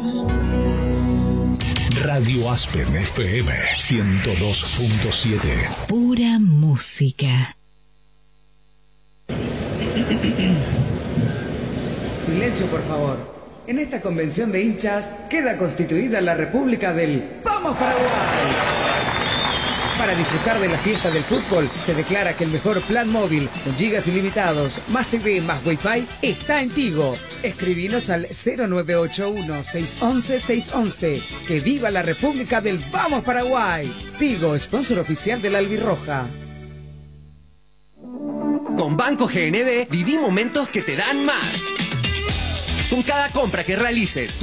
Radio Aspen FM 102.7. Pura música. Silencio, por favor. En esta convención de hinchas queda constituida la República del ¡Vamos Paraguay! Para disfrutar de la fiesta del fútbol, se declara que el mejor plan móvil, con gigas ilimitados, más TV, más Wi-Fi, está en Tigo. Escribinos al 0981-611-611. ¡Que viva la República del Vamos Paraguay! Tigo, sponsor oficial de la Albirroja. Con Banco GNB viví momentos que te dan más. Con cada compra que realices,